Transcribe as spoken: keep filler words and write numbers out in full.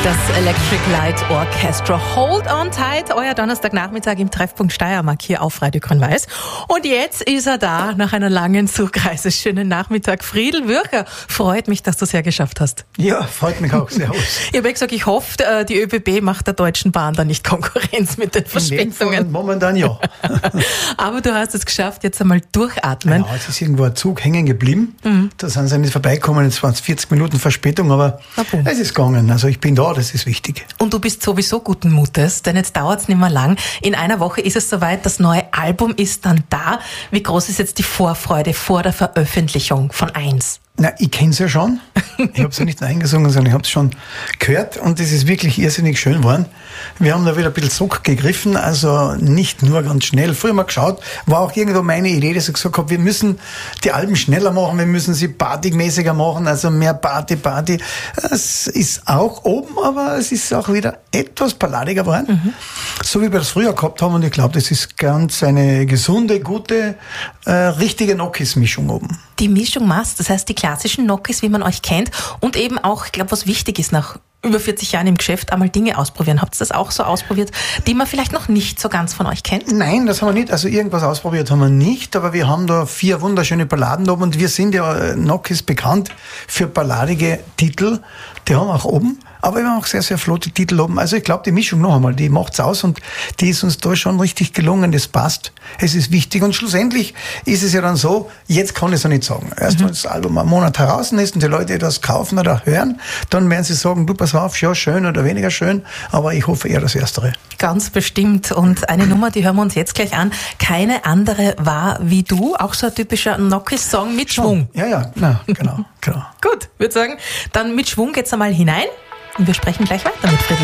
Das Electric Light Orchestra. Hold on tight, euer Donnerstagnachmittag im Treffpunkt Steiermark hier auf Radio Grün-Weiß. Und jetzt ist er da, nach einer langen Zugreise. Schönen Nachmittag. Friedl Würcher, freut mich, dass du es ja geschafft hast. Ja, freut mich auch. Servus. Ich habe gesagt, ich hoffe, die ÖBB macht der Deutschen Bahn da nicht Konkurrenz mit den Verspätungen. Momentan ja. Aber du hast es geschafft, jetzt einmal durchatmen. Ja, es ist irgendwo ein Zug hängen geblieben. Mhm. Da sind sie nicht vorbeigekommen. Jetzt waren es vierzig Minuten Verspätung, aber es ist gegangen. Also ich bin da, das ist wichtig. Und du bist sowieso guten Mutes, denn jetzt dauert es nicht mehr lang. In einer Woche ist es soweit, das neue Album ist dann da. Wie groß ist jetzt die Vorfreude vor der Veröffentlichung von eins? Na, ich kenn's ja schon. Ich habe es ja nicht nur eingesungen, sondern ich habe es schon gehört und es ist wirklich irrsinnig schön geworden. Wir haben da wieder ein bisschen Zug gegriffen, also nicht nur ganz schnell. Früher mal geschaut, war auch irgendwo meine Idee, dass ich gesagt habe, wir müssen die Alben schneller machen, wir müssen sie partymäßiger machen, also mehr Party, Party. Es ist auch oben, aber es ist auch wieder etwas balladiger geworden, mhm. so wie wir das früher gehabt haben und ich glaube, das ist ganz eine gesunde, gute, äh, richtige Nockis-Mischung oben. Die Mischung machst, das heißt die klassischen Nockis, wie man euch kennt und eben auch, ich glaube, was wichtig ist nach über vierzig Jahren im Geschäft, einmal Dinge ausprobieren. Habt ihr das auch so ausprobiert, die man vielleicht noch nicht so ganz von euch kennt? Nein, das haben wir nicht. Also irgendwas ausprobiert haben wir nicht, aber wir haben da vier wunderschöne Balladen oben und wir sind ja, Nockis bekannt für balladige Titel. Die haben wir auch oben, aber wir haben auch sehr, sehr flotte Titel oben. Also ich glaube, die Mischung noch einmal, die macht's aus und die ist uns da schon richtig gelungen. Das passt. Es ist wichtig und schlussendlich ist es ja dann so, jetzt kann ich es ja nicht sagen. Erst wenn mhm. das Album einen Monat heraus ist und die Leute das kaufen oder hören, dann werden sie sagen, du pass auf, ja, schön oder weniger schön, aber ich hoffe eher das Erstere. Ganz bestimmt. Und eine Nummer, die hören wir uns jetzt gleich an. Keine andere war wie du. Auch so ein typischer Nockis-Song mit Schwung. Ja, ja, na, genau, genau. Gut, würde sagen, dann mit Schwung geht's einmal hinein und wir sprechen gleich weiter mit Friedl.